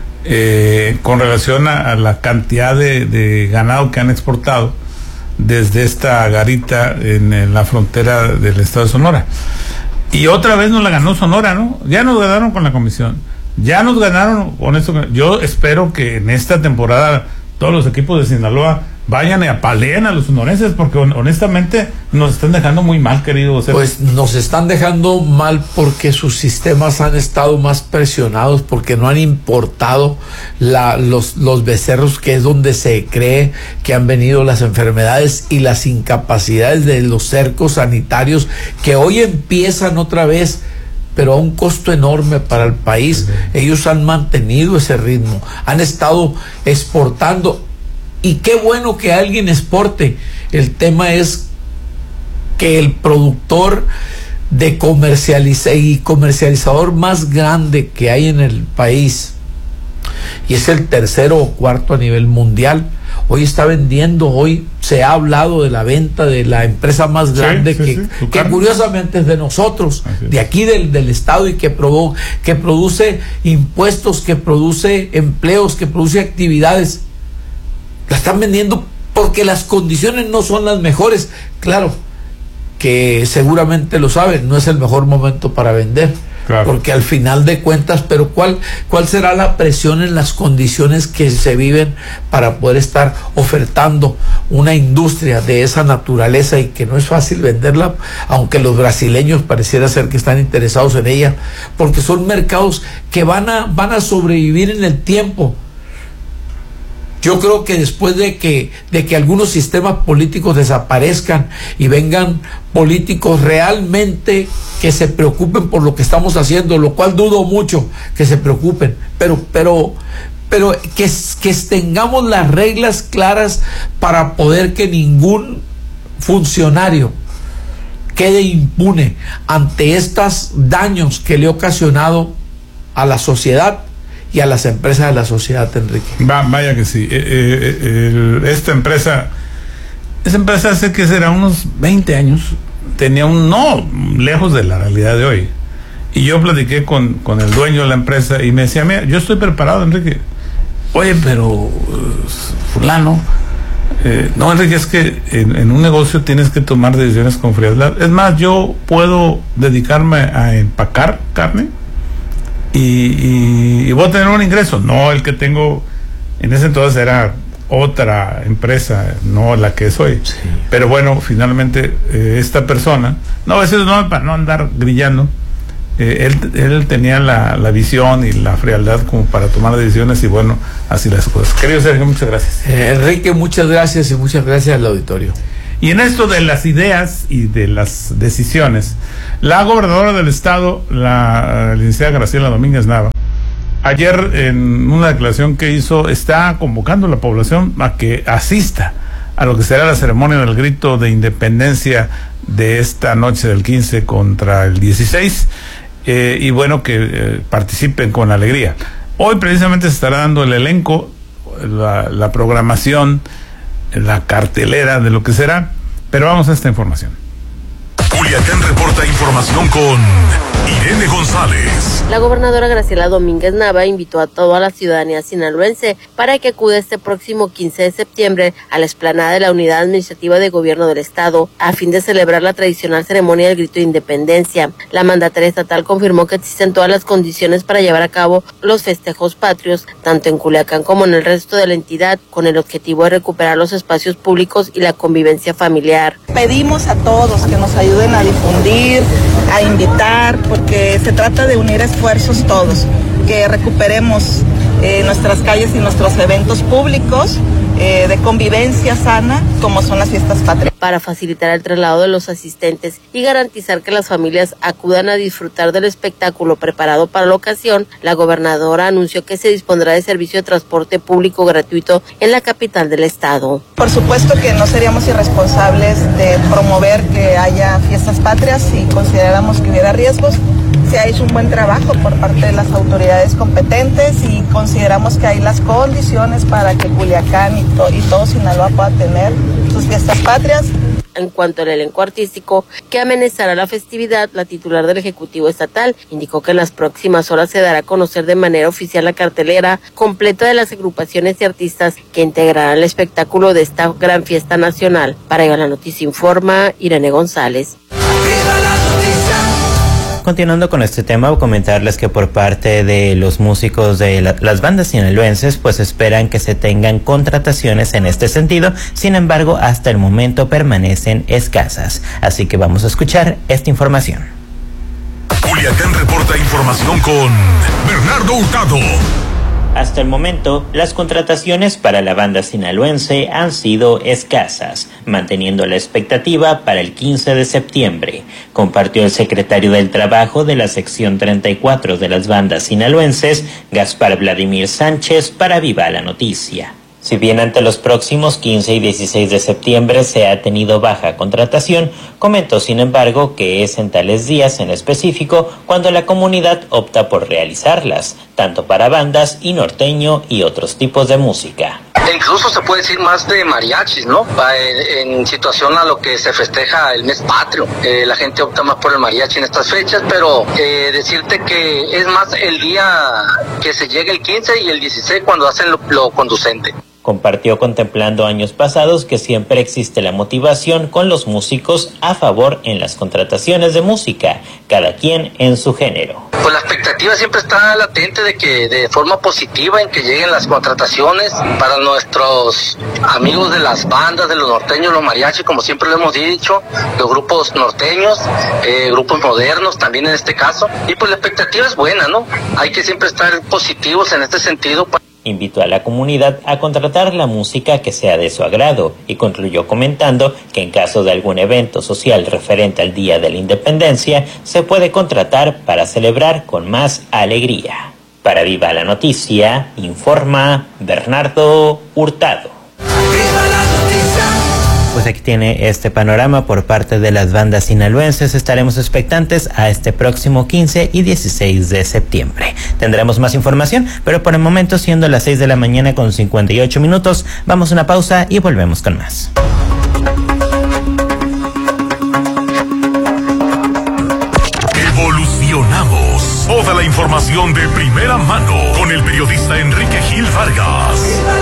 con relación a la cantidad de ganado que han exportado desde esta garita en la frontera del estado de Sonora. Y otra vez nos la ganó Sonora, ¿no? Ya nos ganaron con la comisión, ya nos ganaron con esto. Yo espero que en esta temporada todos los equipos de Sinaloa vayan y apaleen a los sonorenses, porque honestamente nos están dejando muy mal, querido José. Pues nos están dejando mal porque sus sistemas han estado más presionados, porque no han importado los becerros, que es donde se cree que han venido las enfermedades y las incapacidades de los cercos sanitarios, que hoy empiezan otra vez, pero a un costo enorme para el país. Ellos han mantenido ese ritmo, han estado exportando, y qué bueno que alguien exporte. El tema es que el productor de comercializador más grande que hay en el país, y es el tercero o cuarto a nivel mundial, hoy está vendiendo. Hoy se ha hablado de la venta de la empresa más grande, que curiosamente es de nosotros, de aquí del estado, y que produce impuestos, que produce empleos, que produce actividades. La están vendiendo porque las condiciones no son las mejores. Claro que seguramente lo saben, no es el mejor momento para vender. Claro. Porque al final de cuentas, pero ¿cuál será la presión en las condiciones que se viven para poder estar ofertando una industria de esa naturaleza, y que no es fácil venderla, aunque los brasileños pareciera ser que están interesados en ella, porque son mercados que van a sobrevivir en el tiempo? Yo creo que después de que algunos sistemas políticos desaparezcan y vengan políticos realmente que se preocupen por lo que estamos haciendo, lo cual dudo mucho que se preocupen, pero que tengamos las reglas claras para poder que ningún funcionario quede impune ante estos daños que le ha ocasionado a la sociedad y a las empresas de la sociedad, Enrique. Vaya que sí. Esta empresa hace que será unos 20 años, tenía no lejos de la realidad de hoy. Y yo platiqué con el dueño de la empresa y me decía: mira, yo estoy preparado, Enrique. oye, pero fulano, no, Enrique, es que en un negocio tienes que tomar decisiones con frialdad. Es más, yo puedo dedicarme a empacar carne y voy a tener un ingreso, no el que tengo. En ese entonces era otra empresa, no la que soy. Sí. Pero bueno, finalmente esta persona, no, a veces no, para no andar grillando, él tenía la visión y la frialdad como para tomar decisiones, y bueno, así las cosas. Querido Sergio, muchas gracias. Enrique, muchas gracias, y muchas gracias al auditorio. Y en esto de las ideas y de las decisiones, la gobernadora del estado, la licenciada Graciela Domínguez Nava, ayer en una declaración que hizo, está convocando a la población a que asista a lo que será la ceremonia del grito de independencia de esta noche del 15 contra el 16, y bueno, que participen con alegría. Hoy precisamente se estará dando el elenco, la programación, la cartelera de lo que será, pero vamos a esta información. Culiacán reporta información con Irene González. La gobernadora Graciela Domínguez Nava invitó a toda la ciudadanía sinaloense para que acude este próximo 15 de septiembre a la explanada de la Unidad Administrativa de Gobierno del Estado a fin de celebrar la tradicional ceremonia del grito de independencia. La mandataria estatal confirmó que existen todas las condiciones para llevar a cabo los festejos patrios, tanto en Culiacán como en el resto de la entidad, con el objetivo de recuperar los espacios públicos y la convivencia familiar. Pedimos a todos que nos ayuden a difundir, a invitar, porque se trata de unir esfuerzos todos, que recuperemos nuestras calles y nuestros eventos públicos de convivencia sana, como son las fiestas patrias. Para facilitar el traslado de los asistentes y garantizar que las familias acudan a disfrutar del espectáculo preparado para la ocasión, la gobernadora anunció que se dispondrá de servicio de transporte público gratuito en la capital del estado. Por supuesto que no seríamos irresponsables de promover que haya fiestas patrias si consideráramos que hubiera riesgos. Se ha hecho un buen trabajo por parte de las autoridades competentes y consideramos que hay las condiciones para que Culiacán y todo Sinaloa pueda tener sus fiestas patrias. En cuanto al elenco artístico que amenizará la festividad, la titular del Ejecutivo Estatal indicó que en las próximas horas se dará a conocer de manera oficial la cartelera completa de las agrupaciones y artistas que integrarán el espectáculo de esta gran fiesta nacional. Para Viva la Noticia informa Irene González. Continuando con este tema, comentarles que por parte de los músicos de las bandas sinaloenses, pues esperan que se tengan contrataciones en este sentido. Sin embargo, hasta el momento permanecen escasas. Así que vamos a escuchar esta información. Culiacán reporta información con Bernardo Hurtado. Hasta el momento, las contrataciones para la banda sinaloense han sido escasas, manteniendo la expectativa para el 15 de septiembre, compartió el secretario del Trabajo de la sección 34 de las bandas sinaloenses, Gaspar Vladimir Sánchez, para Viva la Noticia. Si bien ante los próximos 15 y 16 de septiembre se ha tenido baja contratación, comentó sin embargo que es en tales días en específico cuando la comunidad opta por realizarlas, tanto para bandas y norteño y otros tipos de música. Incluso se puede decir más de mariachis, ¿no? En situación a lo que se festeja el mes patrio. La gente opta más por el mariachi en estas fechas, pero decirte que es más el día que se llega el 15 y el 16 cuando hacen lo conducente. Compartió contemplando años pasados que siempre existe la motivación con los músicos a favor en las contrataciones de música, cada quien en su género. Pues la expectativa siempre está latente de que de forma positiva en que lleguen las contrataciones para nuestros amigos de las bandas, de los norteños, los mariachis, como siempre lo hemos dicho, los grupos norteños, grupos modernos también en este caso, y pues la expectativa es buena, ¿no? Hay que siempre estar positivos en este sentido. Invitó a la comunidad a contratar la música que sea de su agrado y concluyó comentando que en caso de algún evento social referente al Día de la Independencia se puede contratar para celebrar con más alegría. Para Viva la Noticia, informa Bernardo Hurtado. Pues aquí tiene este panorama por parte de las bandas sinaloenses. Estaremos expectantes a este próximo 15 y 16 de septiembre. Tendremos más información, pero por el momento, siendo las 6 de la mañana con 58 minutos, vamos a una pausa y volvemos con más. Evolucionamos. Toda la información de primera mano con el periodista Enrique Gil Vargas.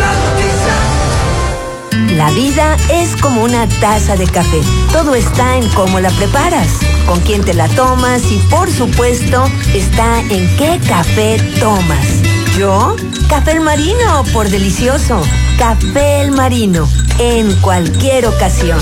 La vida es como una taza de café. Todo está en cómo la preparas, con quién te la tomas y, por supuesto, está en qué café tomas. ¿Yo? Café El Marino, por delicioso. Café El Marino, en cualquier ocasión.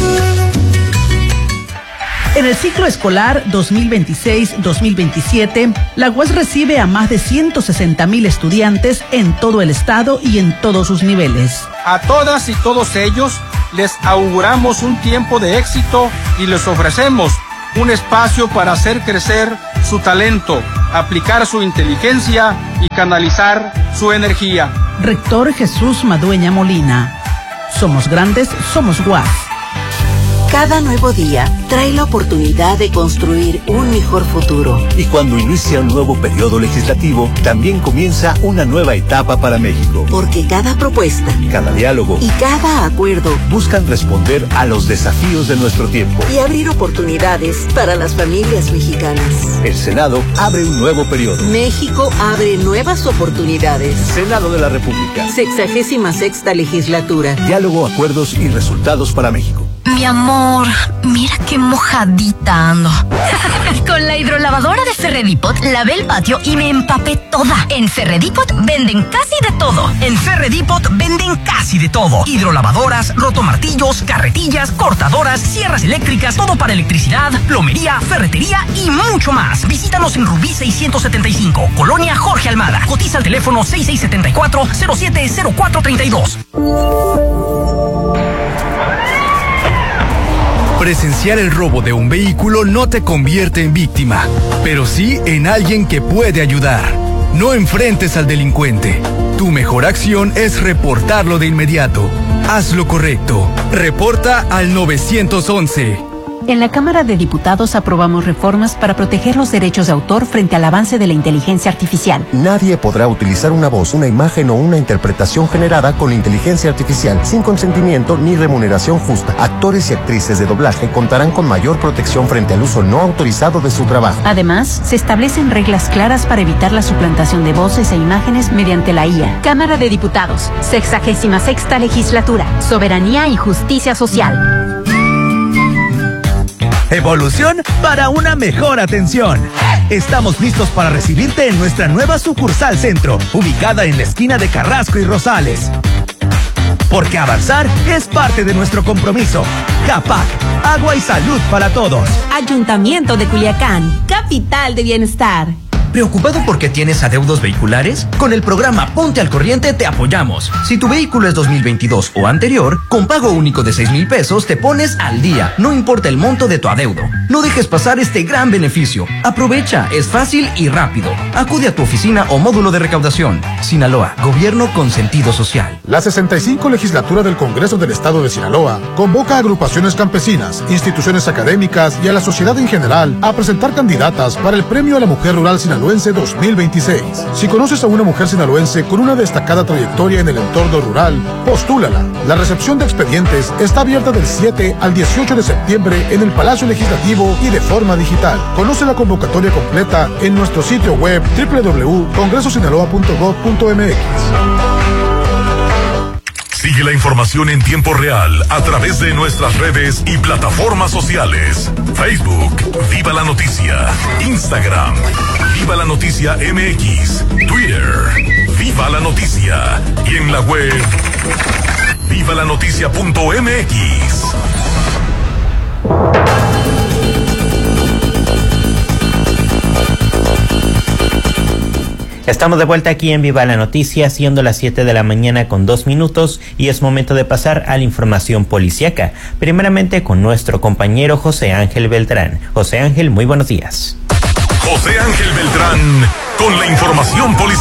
En el ciclo escolar 2026-2027, la UAS recibe a más de 160,000 estudiantes en todo el estado y en todos sus niveles. A todas y todos ellos les auguramos un tiempo de éxito y les ofrecemos un espacio para hacer crecer su talento, aplicar su inteligencia y canalizar su energía. Rector Jesús Madueña Molina. Somos grandes, somos UAS. Cada nuevo día trae la oportunidad de construir un mejor futuro. Y cuando inicia un nuevo periodo legislativo, también comienza una nueva etapa para México. Porque cada propuesta, cada diálogo y cada acuerdo buscan responder a los desafíos de nuestro tiempo y abrir oportunidades para las familias mexicanas. El Senado abre un nuevo periodo. México abre nuevas oportunidades. Senado de la República. 66ª legislatura. Diálogo, acuerdos y resultados para México. Mi amor, mira qué mojadita ando. Con la hidrolavadora de Ferredipot lavé el patio y me empapé toda. En Ferredipot venden casi de todo. En Ferredipot venden casi de todo. Hidrolavadoras, rotomartillos, carretillas, cortadoras, sierras eléctricas, todo para electricidad, plomería, ferretería y mucho más. Visítanos en Rubí 675, Colonia Jorge Almada. Cotiza al teléfono 6674-070432. Presenciar el robo de un vehículo no te convierte en víctima, pero sí en alguien que puede ayudar. No enfrentes al delincuente. Tu mejor acción es reportarlo de inmediato. Haz lo correcto. Reporta al 911. En la Cámara de Diputados aprobamos reformas para proteger los derechos de autor frente al avance de la inteligencia artificial. Nadie podrá utilizar una voz, una imagen o una interpretación generada con la inteligencia artificial sin consentimiento ni remuneración justa. Actores y actrices de doblaje contarán con mayor protección frente al uso no autorizado de su trabajo. Además, se establecen reglas claras para evitar la suplantación de voces e imágenes mediante la IA. Cámara de Diputados, 66ª legislatura, soberanía y justicia social. Evolución para una mejor atención. Estamos listos para recibirte en nuestra nueva sucursal centro, ubicada en la esquina de Carrasco y Rosales. Porque avanzar es parte de nuestro compromiso. CAPAC, agua y salud para todos. Ayuntamiento de Culiacán, capital de bienestar. ¿Preocupado porque tienes adeudos vehiculares? Con el programa Ponte al Corriente te apoyamos. Si tu vehículo es 2022 o anterior, con pago único de 6,000 pesos te pones al día, no importa el monto de tu adeudo. No dejes pasar este gran beneficio. Aprovecha, es fácil y rápido. Acude a tu oficina o módulo de recaudación. Sinaloa, gobierno con sentido social. La 65 legislatura del Congreso del Estado de Sinaloa convoca a agrupaciones campesinas, instituciones académicas y a la sociedad en general a presentar candidatas para el Premio a la Mujer Rural Sinaloense 2026. Si conoces a una mujer sinaloense con una destacada trayectoria en el entorno rural, postúlala. La recepción de expedientes está abierta del 7 al 18 de septiembre en el Palacio Legislativo y de forma digital. Conoce la convocatoria completa en nuestro sitio web www.congresosinaloa.gov.mx. Sigue la información en tiempo real a través de nuestras redes y plataformas sociales. Facebook, Viva la Noticia. Instagram, Viva la Noticia MX. Twitter, Viva la Noticia. Y en la web, vivalanoticia.mx. Estamos de vuelta aquí en Viva la Noticia, siendo las 7 de la mañana con 2 minutos, y es momento de pasar a la información policíaca. Primeramente con nuestro compañero José Ángel Beltrán. José Ángel, muy buenos días. José Ángel Beltrán con la información policíaca.